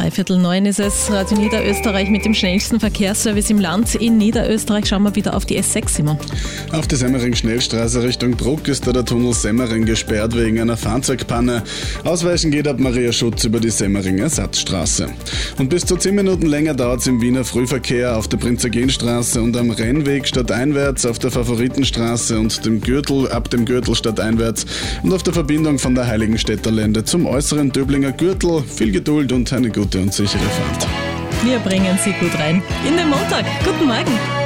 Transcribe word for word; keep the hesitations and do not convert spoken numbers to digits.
Dreiviertel neun ist es. Radio Niederösterreich mit dem schnellsten Verkehrsservice im Land. In Niederösterreich schauen wir wieder auf die S sechs, Simon. Auf der Semmering-Schnellstraße Richtung Bruck ist da der Tunnel Semmering gesperrt wegen einer Fahrzeugpanne. Ausweichen geht ab Maria Schutz über die Semmering-Ersatzstraße. Und bis zu zehn Minuten länger dauert es im Wiener Frühverkehr auf der Prinz-Eugen-Straße und am Rennweg stadteinwärts, auf der Favoritenstraße und dem Gürtel, ab dem Gürtel stadteinwärts und auf der Verbindung von der Heiligenstädter Lände zum äußeren Döblinger Gürtel. Viel Geduld und eine gute und sichere Fahrt. Wir bringen Sie gut rein in den Montag. Guten Morgen.